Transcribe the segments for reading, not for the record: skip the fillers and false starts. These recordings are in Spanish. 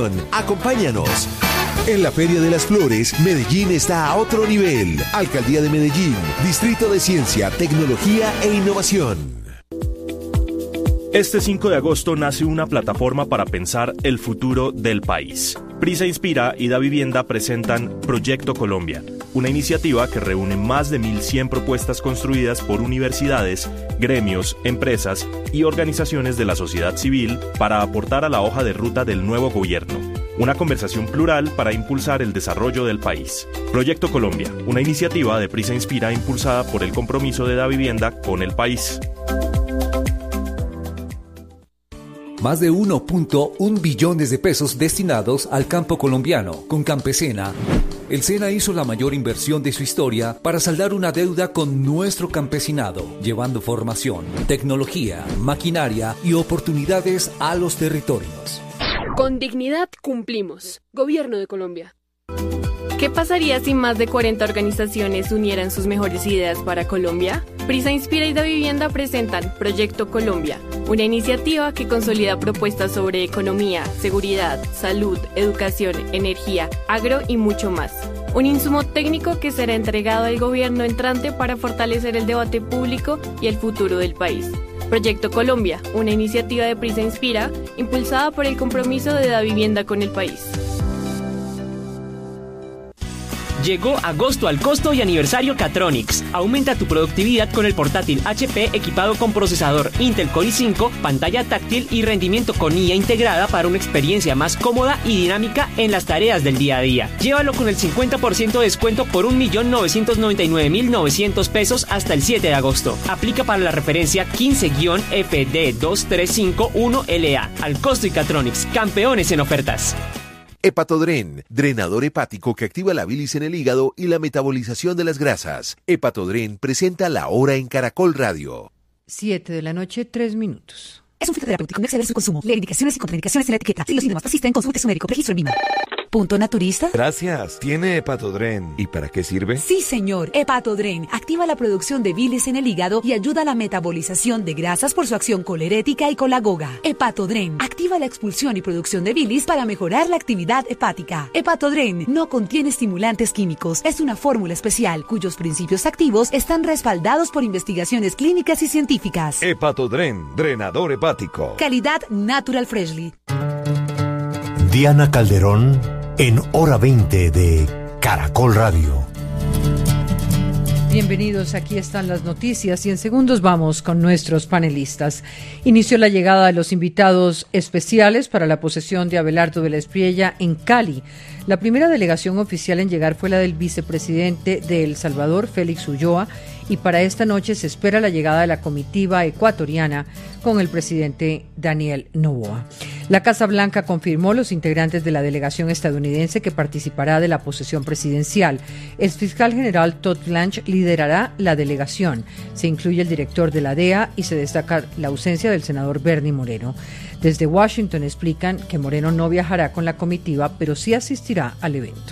innovación. Acompáñanos. En la Feria de las Flores, Medellín está a otro nivel. Alcaldía de Medellín, Distrito de Ciencia, Tecnología e Innovación. Este 5 de agosto nace una plataforma para pensar el futuro del país. Prisa Inspira y Da Vivienda presentan Proyecto Colombia, una iniciativa que reúne más de 1.100 propuestas construidas por universidades, gremios, empresas y organizaciones de la sociedad civil para aportar a la hoja de ruta del nuevo gobierno. Una conversación plural para impulsar el desarrollo del país. Proyecto Colombia, una iniciativa de Prisa Inspira impulsada por el compromiso de Da Vivienda con el país. Más de 1.1 billones de pesos destinados al campo colombiano. Con Campesina, el SENA hizo la mayor inversión de su historia para saldar una deuda con nuestro campesinado, llevando formación, tecnología, maquinaria y oportunidades a los territorios. Con dignidad cumplimos. Gobierno de Colombia. ¿Qué pasaría si más de 40 organizaciones unieran sus mejores ideas para Colombia? Prisa Inspira y Da Vivienda presentan Proyecto Colombia, una iniciativa que consolida propuestas sobre economía, seguridad, salud, educación, energía, agro y mucho más. Un insumo técnico que será entregado al gobierno entrante para fortalecer el debate público y el futuro del país. Proyecto Colombia, una iniciativa de Prisa Inspira, impulsada por el compromiso de Da Vivienda con el país. Llegó agosto al costo y aniversario Catronics. Aumenta tu productividad con el portátil HP equipado con procesador Intel Core i5, pantalla táctil y rendimiento con IA integrada para una experiencia más cómoda y dinámica en las tareas del día a día. Llévalo con el 50% de descuento por 1.999.900 pesos hasta el 7 de agosto. Aplica para la referencia 15-FD2351LA. Al costo y Catronics, campeones en ofertas. Hepatodren, drenador hepático que activa la bilis en el hígado y la metabolización de las grasas. Hepatodren presenta La Hora en Caracol Radio. 7:03 p.m. Es un fitoterapéutico, no exceder su consumo. Lee indicaciones y contraindicaciones en la etiqueta. Si los síntomas persisten, consulte a su médico. Registro en VIMA. ¿Punto naturista? Gracias. ¿Tiene Hepatodren? ¿Y para qué sirve? Sí, señor. Hepatodren activa la producción de bilis en el hígado y ayuda a la metabolización de grasas por su acción colerética y colagoga. Hepatodren activa la expulsión y producción de bilis para mejorar la actividad hepática. Hepatodren no contiene estimulantes químicos. Es una fórmula especial cuyos principios activos están respaldados por investigaciones clínicas y científicas. Hepatodren, drenador hepático. Calidad Natural Freshly. Diana Calderón en Hora 20 de Caracol Radio. Bienvenidos, aquí están las noticias y en segundos vamos con nuestros panelistas. Inició la llegada de los invitados especiales para la posesión de Abelardo de la Espriella en Cali. La primera delegación oficial en llegar fue la del vicepresidente de El Salvador, Félix Ulloa, y para esta noche se espera la llegada de la comitiva ecuatoriana con el presidente Daniel Noboa. La Casa Blanca confirmó los integrantes de la delegación estadounidense que participará de la posesión presidencial. El fiscal general Todd Blanche liderará la delegación. Se incluye el director de la DEA y se destaca la ausencia del senador Bernie Moreno. Desde Washington explican que Moreno no viajará con la comitiva, pero sí asistirá al evento.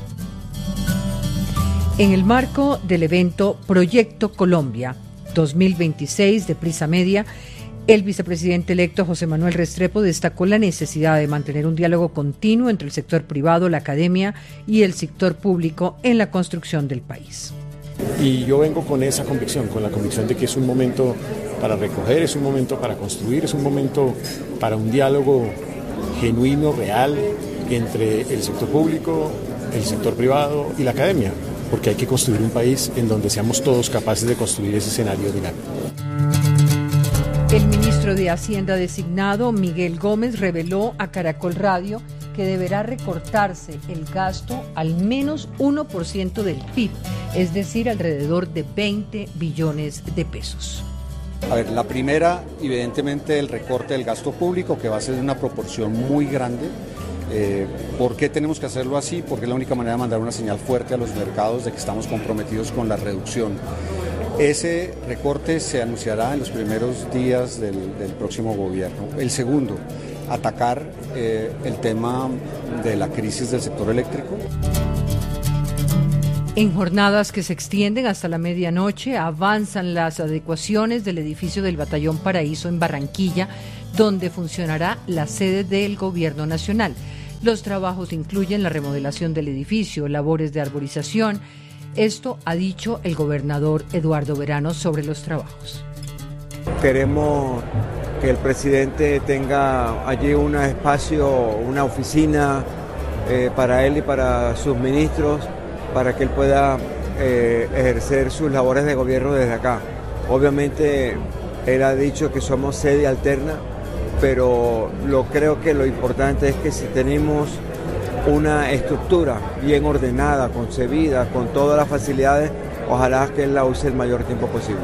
En el marco del evento Proyecto Colombia 2026 de Prisa Media, el vicepresidente electo José Manuel Restrepo destacó la necesidad de mantener un diálogo continuo entre el sector privado, la academia y el sector público en la construcción del país. Y yo vengo con esa convicción, con la convicción de que es un momento para recoger, es un momento para construir, es un momento para un diálogo genuino, real, entre el sector público, el sector privado y la academia, porque hay que construir un país en donde seamos todos capaces de construir ese escenario dinámico. El ministro de Hacienda designado, Miguel Gómez, reveló a Caracol Radio que deberá recortarse el gasto al menos 1% del PIB, es decir, alrededor de 20 billones de pesos. A ver, la primera, evidentemente, el recorte del gasto público, que va a ser de una proporción muy grande. ¿Por qué tenemos que hacerlo así? Porque es la única manera de mandar una señal fuerte a los mercados de que estamos comprometidos con la reducción. Ese recorte se anunciará en los primeros días del próximo gobierno. El segundo, atacar el tema de la crisis del sector eléctrico. En jornadas que se extienden hasta la medianoche, avanzan las adecuaciones del edificio del Batallón Paraíso en Barranquilla, donde funcionará la sede del Gobierno Nacional. Los trabajos incluyen la remodelación del edificio, labores de arborización. Esto ha dicho el gobernador Eduardo Verano sobre los trabajos. Queremos que el presidente tenga allí un espacio, una oficina para él y para sus ministros, para que él pueda ejercer sus labores de gobierno desde acá. Obviamente él ha dicho que somos sede alterna, pero creo que lo importante es que si tenemos una estructura bien ordenada, concebida, con todas las facilidades, ojalá que él la use el mayor tiempo posible.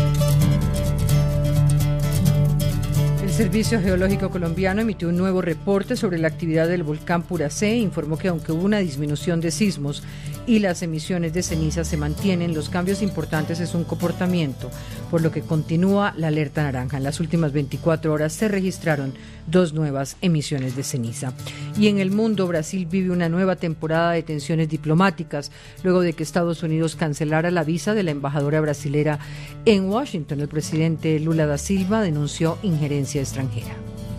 El Servicio Geológico Colombiano emitió un nuevo reporte sobre la actividad del volcán Puracé e informó que aunque hubo una disminución de sismos y las emisiones de ceniza se mantienen, los cambios importantes es un comportamiento, por lo que continúa la alerta naranja. En las últimas 24 horas se registraron 2 nuevas emisiones de ceniza. Y en el mundo, Brasil vive una nueva temporada de tensiones diplomáticas, luego de que Estados Unidos cancelara la visa de la embajadora brasilera en Washington. El presidente Lula da Silva denunció injerencia extranjera.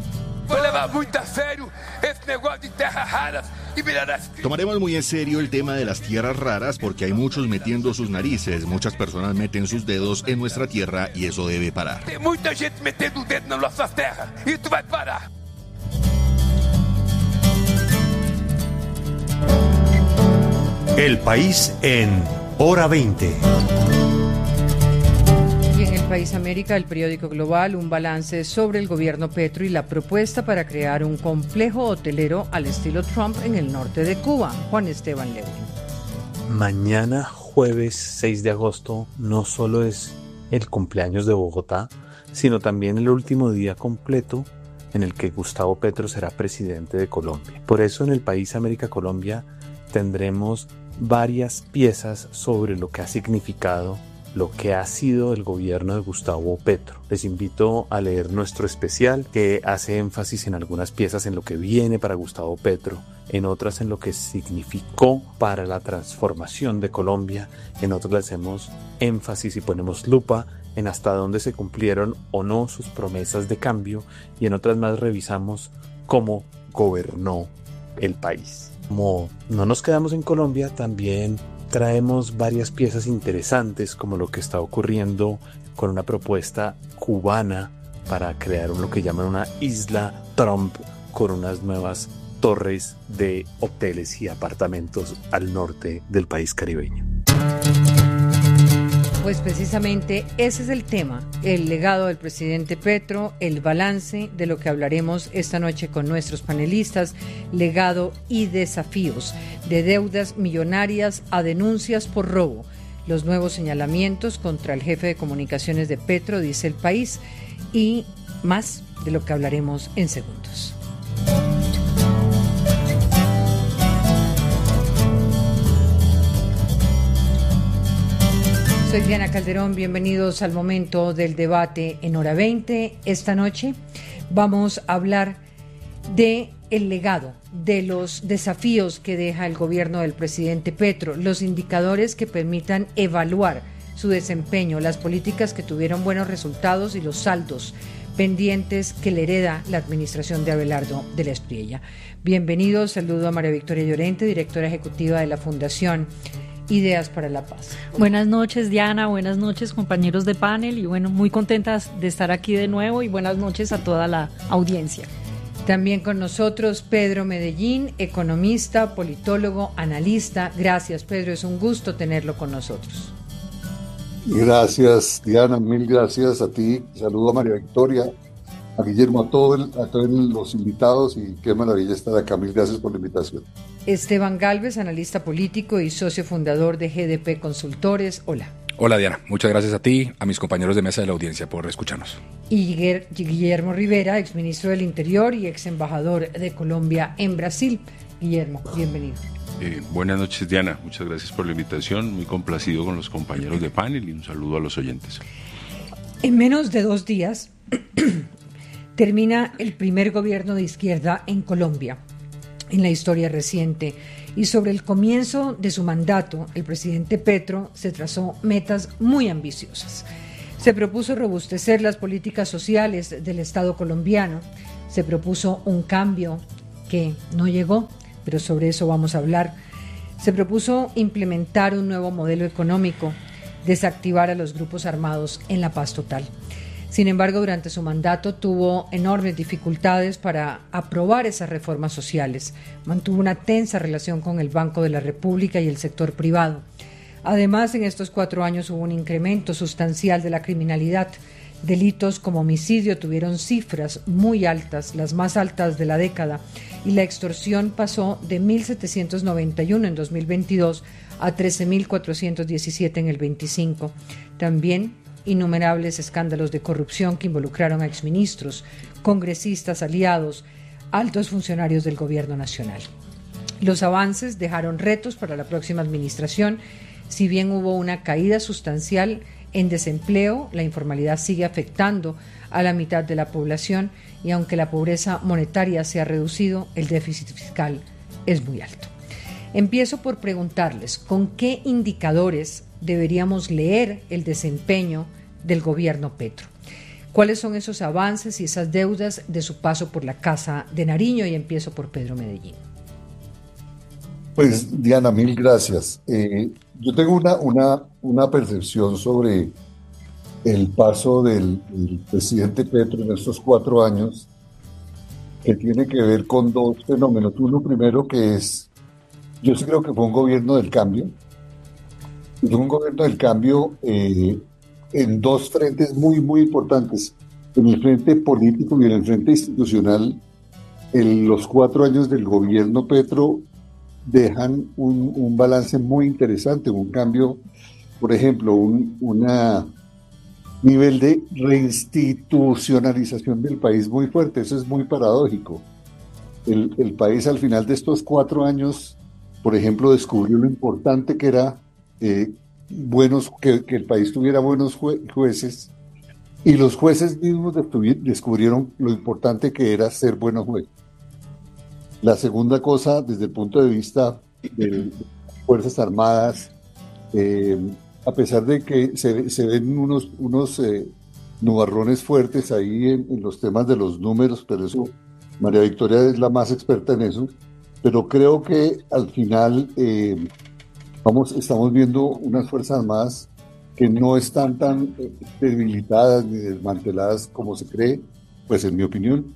Tomaremos muy en serio el tema de las tierras raras porque hay muchos metiendo sus narices, muchas personas meten sus dedos en nuestra tierra y eso debe parar. Tem muita gente metendo o dedo nas nossas terras e isso vai parar. El país en Hora 20. Y en el País América, el periódico Global, un balance sobre el gobierno Petro y la propuesta para crear un complejo hotelero al estilo Trump en el norte de Cuba. Juan Esteban Lewin. Mañana, jueves 6 de agosto, no solo es el cumpleaños de Bogotá, sino también el último día completo en el que Gustavo Petro será presidente de Colombia. Por eso en el País América Colombia tendremos varias piezas sobre lo que ha significado, lo que ha sido el gobierno de Gustavo Petro. Les invito a leer nuestro especial que hace énfasis en algunas piezas en lo que viene para Gustavo Petro, en otras en lo que significó para la transformación de Colombia, en otras le hacemos énfasis y ponemos lupa en hasta dónde se cumplieron o no sus promesas de cambio, y en otras más revisamos cómo gobernó el país. Como no nos quedamos en Colombia, también traemos varias piezas interesantes como lo que está ocurriendo con una propuesta cubana para crear lo que llaman una isla Trump con unas nuevas torres de hoteles y apartamentos al norte del país caribeño. Pues precisamente ese es el tema, el legado del presidente Petro, el balance de lo que hablaremos esta noche con nuestros panelistas, legado y desafíos, de deudas millonarias a denuncias por robo, los nuevos señalamientos contra el jefe de comunicaciones de Petro, dice El País, y más de lo que hablaremos en segundos. Soy Diana Calderón, bienvenidos al momento del debate en Hora 20. Esta noche vamos a hablar de el legado, de los desafíos que deja el gobierno del presidente Petro, los indicadores que permitan evaluar su desempeño, las políticas que tuvieron buenos resultados y los saldos pendientes que le hereda la administración de Abelardo de la Espriella. Bienvenidos, saludo a María Victoria Llorente, directora ejecutiva de la Fundación Ideas para la Paz. Buenas noches, Diana, buenas noches, compañeros de panel, y bueno, muy contentas de estar aquí de nuevo, y buenas noches a toda la audiencia. También con nosotros Pedro Medellín, economista, politólogo, analista. Gracias, Pedro, es un gusto tenerlo con nosotros. Gracias, Diana, mil gracias a ti. Saludo a María Victoria, a Guillermo, a todos los invitados, y qué maravilla estar acá. Mil gracias por la invitación. Esteban Galvez, analista político y socio fundador de GDP Consultores. Hola. Hola, Diana, muchas gracias a ti, a mis compañeros de mesa de la audiencia por escucharnos. Y Guillermo Rivera, exministro del Interior y ex embajador de Colombia en Brasil. Guillermo, bienvenido. Buenas noches, Diana, muchas gracias por la invitación, muy complacido con los compañeros de panel, y un saludo a los oyentes. En menos de 2 días termina el primer gobierno de izquierda en Colombia en la historia reciente, y sobre el comienzo de su mandato, el presidente Petro se trazó metas muy ambiciosas. Se propuso robustecer las políticas sociales del Estado colombiano, se propuso un cambio que no llegó, pero sobre eso vamos a hablar. Se propuso implementar un nuevo modelo económico, desactivar a los grupos armados en la paz total. Sin embargo, durante su mandato tuvo enormes dificultades para aprobar esas reformas sociales. Mantuvo una tensa relación con el Banco de la República y el sector privado. Además, en estos 4 años hubo un incremento sustancial de la criminalidad. Delitos como homicidio tuvieron cifras muy altas, las más altas de la década, y la extorsión pasó de 1.791 en 2022 a 13.417 en el 25. También innumerables escándalos de corrupción que involucraron a exministros, congresistas aliados, altos funcionarios del gobierno nacional. Los avances dejaron retos para la próxima administración. Si bien hubo una caída sustancial en desempleo, la informalidad sigue afectando a la mitad de la población y aunque la pobreza monetaria se ha reducido, el déficit fiscal es muy alto. Empiezo por preguntarles, ¿con qué indicadores deberíamos leer el desempeño del gobierno Petro? ¿Cuáles son esos avances y esas deudas de su paso por la Casa de Nariño? Y empiezo por Pedro Medellín. Pues Diana, mil gracias. Yo tengo una percepción sobre el paso del presidente Petro en estos 4 años que tiene que ver con 2 fenómenos. Uno primero que es, yo sí creo que fue un gobierno del cambio. Fue un gobierno del cambio en 2 frentes muy, muy importantes. En el frente político y en el frente institucional, en los 4 años del gobierno Petro dejan un balance muy interesante, un cambio, por ejemplo, un nivel de reinstitucionalización del país muy fuerte. Eso es muy paradójico. El país al final de estos 4 años, por ejemplo, descubrió lo importante que era que el país tuviera buenos jueces, y los jueces mismos descubrieron lo importante que era ser buenos jueces. La segunda cosa, desde el punto de vista de Fuerzas Armadas, a pesar de que se ven unos nubarrones fuertes ahí en los temas de los números, pero eso, María Victoria es la más experta en eso, pero creo que al final estamos viendo unas Fuerzas Armadas que no están tan debilitadas ni desmanteladas como se cree, pues en mi opinión.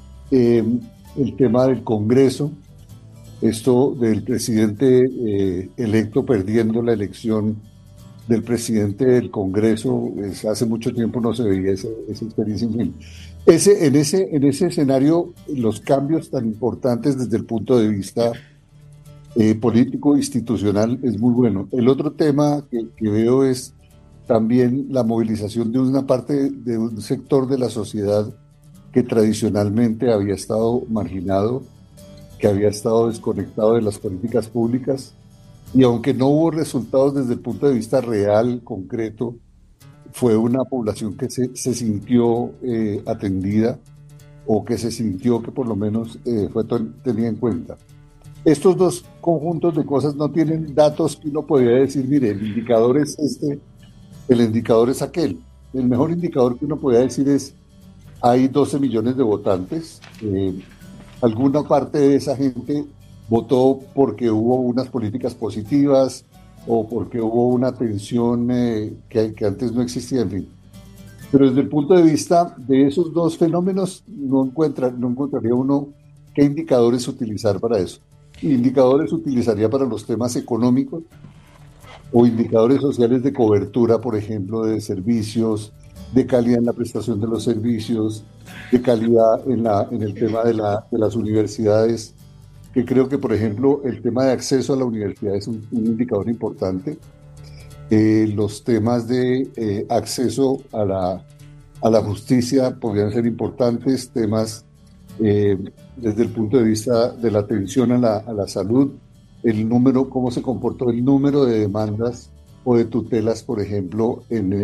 El tema del Congreso, esto del presidente electo perdiendo la elección del presidente del Congreso, hace mucho tiempo no se veía esa experiencia. En fin, en ese escenario, los cambios tan importantes desde el punto de vista político institucional es muy bueno. El otro tema que veo es también la movilización de una parte de un sector de la sociedad que tradicionalmente había estado marginado, que había estado desconectado de las políticas públicas, y aunque no hubo resultados desde el punto de vista real, concreto, fue una población que se sintió atendida, o que se sintió que por lo menos fue tenida en cuenta. Estos 2 conjuntos de cosas no tienen datos que uno podría decir, mire, el indicador es este, el indicador es aquel. El mejor indicador que uno podría decir es, hay 12 millones de votantes, alguna parte de esa gente votó porque hubo unas políticas positivas o porque hubo una tensión que antes no existía, en fin. Pero desde el punto de vista de esos 2 fenómenos, no encontraría uno qué indicadores utilizar para eso. Indicadores utilizaría para los temas económicos o indicadores sociales de cobertura, por ejemplo, de servicios, de calidad en la prestación de los servicios, de calidad en el tema de las universidades, que creo que, por ejemplo, el tema de acceso a la universidad es un indicador importante. Los temas de acceso a la justicia podrían ser importantes, temas desde el punto de vista de la atención a la salud, el número, cómo se comportó el número de demandas o de tutelas, por ejemplo,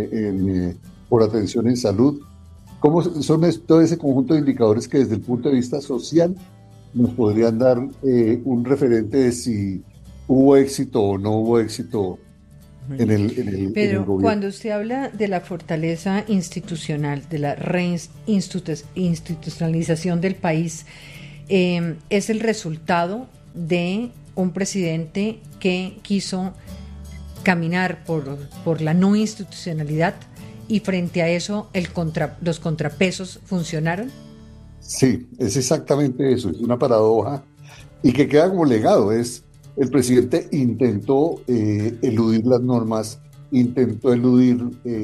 por atención en salud. ¿Cómo son todo ese conjunto de indicadores que desde el punto de vista social nos podrían dar un referente de si hubo éxito o no hubo éxito en el gobierno? Cuando usted habla de la fortaleza institucional, de la reinstitucionalización del país, es el resultado de un presidente que quiso caminar por la no institucionalidad y frente a eso los contrapesos funcionaron? Sí, es exactamente eso, es una paradoja y que queda como legado. El presidente intentó eludir las normas, intentó eludir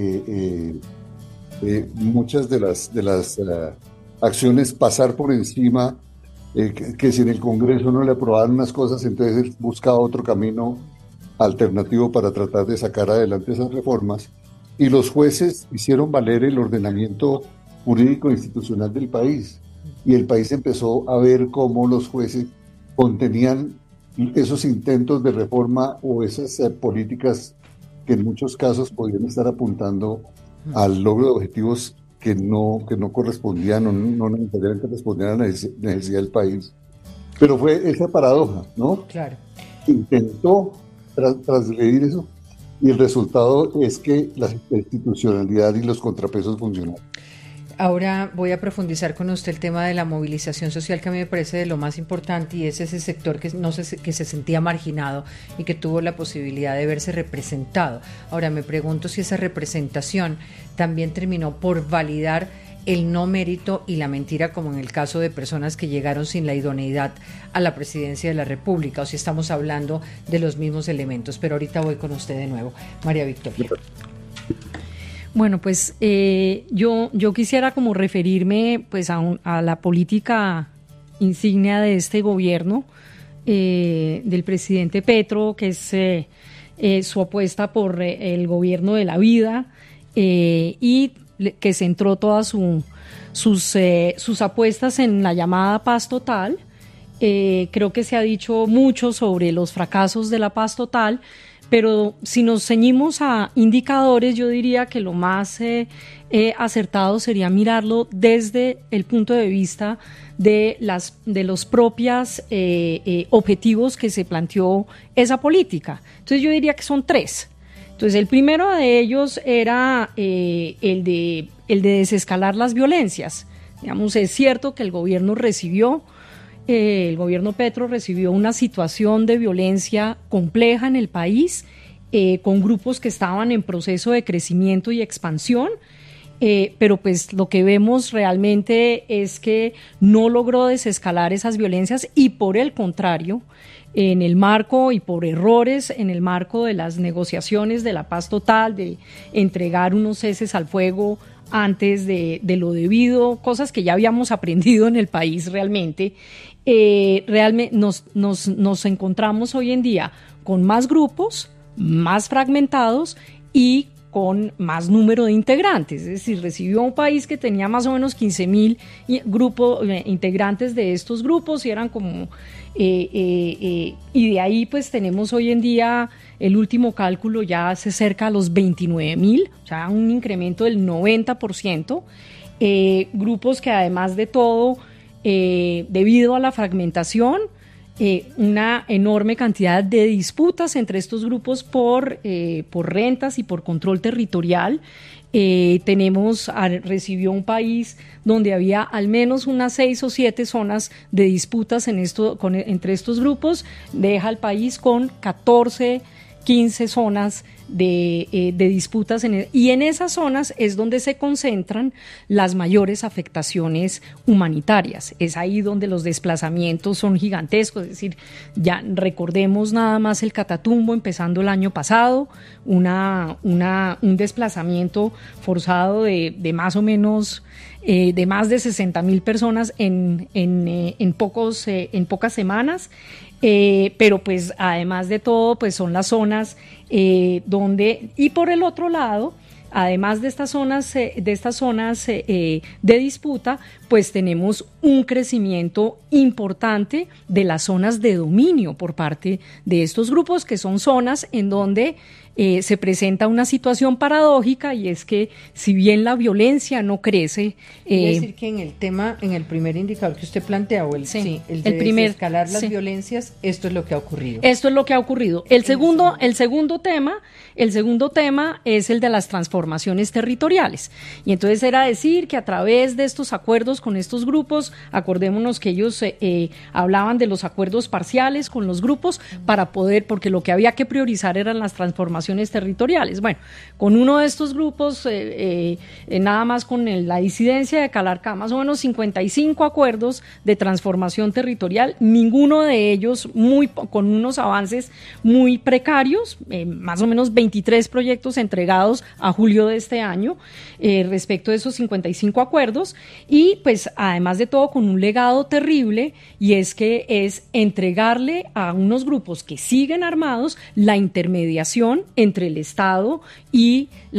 muchas de las acciones, pasar por encima, que si en el Congreso no le aprobaban unas cosas, entonces él buscaba otro camino alternativo para tratar de sacar adelante esas reformas, y los jueces hicieron valer el ordenamiento jurídico institucional del país, y el país empezó a ver cómo los jueces contenían esos intentos de reforma o esas políticas que en muchos casos podrían estar apuntando al logro de objetivos que no correspondían o no necesariamente respondían a la necesidad del país. Pero fue esa paradoja, ¿no? Claro. Intentó transgredir eso y el resultado es que la institucionalidad y los contrapesos funcionaron. Ahora voy a profundizar con usted el tema de la movilización social, que a mí me parece de lo más importante, y es ese sector que se sentía marginado y que tuvo la posibilidad de verse representado. Ahora me pregunto si esa representación también terminó por validar el no mérito y la mentira, como en el caso de personas que llegaron sin la idoneidad a la presidencia de la República, o si estamos hablando de los mismos elementos. Pero ahorita voy con usted de nuevo, María Victoria. Bueno, pues yo quisiera como referirme pues a la política insignia de este gobierno, del presidente Petro, que es su apuesta por el gobierno de la vida, y que centró todas sus apuestas en la llamada paz total. Creo que se ha dicho mucho sobre los fracasos de la paz total, pero si nos ceñimos a indicadores, yo diría que lo más acertado sería mirarlo desde el punto de vista de los propios objetivos que se planteó esa política. Entonces yo diría que son 3. Entonces el primero de ellos era el de desescalar las violencias. Digamos, es cierto que el gobierno Petro recibió una situación de violencia compleja en el país, con grupos que estaban en proceso de crecimiento y expansión, pero pues lo que vemos realmente es que no logró desescalar esas violencias y por el contrario, en el marco y por errores en el marco de las negociaciones de la paz total, de entregar unos ceses al fuego antes de lo debido, cosas que ya habíamos aprendido en el país realmente, nos encontramos hoy en día con más grupos, más fragmentados y con más número de integrantes. Es decir, recibió un país que tenía más o menos 15,000 integrantes de estos grupos y eran como... y de ahí pues tenemos hoy en día, el último cálculo ya se acerca a los 29,000, o sea, un incremento del 90%. Grupos que además de todo, debido a la fragmentación, una enorme cantidad de disputas entre estos grupos por rentas y por control territorial. Recibió un país donde había al menos unas 6 o 7 zonas de disputas entre estos grupos, deja al país con 14, 15 zonas de disputas y en esas zonas es donde se concentran las mayores afectaciones humanitarias. Es ahí donde los desplazamientos son gigantescos, es decir, ya recordemos nada más el Catatumbo empezando el año pasado, un desplazamiento forzado de más o menos de más de 60,000 personas en pocas semanas. Pero pues además de todo pues son las zonas donde, y por el otro lado, además de estas zonas de disputa, pues tenemos un crecimiento importante de las zonas de dominio por parte de estos grupos, que son zonas en donde se presenta una situación paradójica, y es que si bien la violencia no crece... Es decir, que en el primer indicador que usted plantea, o el de desescalar las violencias, esto es lo que ha ocurrido. Esto es lo que ha ocurrido. El segundo tema es el de las transformaciones transformaciones territoriales. Y entonces era decir que a través de estos acuerdos con estos grupos, acordémonos que ellos hablaban de los acuerdos parciales con los grupos para poder, porque lo que había que priorizar eran las transformaciones territoriales. Bueno, con uno de estos grupos, nada más con la disidencia de Calarcá, más o menos 55 acuerdos de transformación territorial, ninguno de ellos con unos avances muy precarios, más o menos 23 proyectos entregados a julio de este año respecto de esos 55 acuerdos, y pues además de todo con un legado terrible, y es que es entregarle a unos grupos que siguen armados la intermediación entre el Estado y la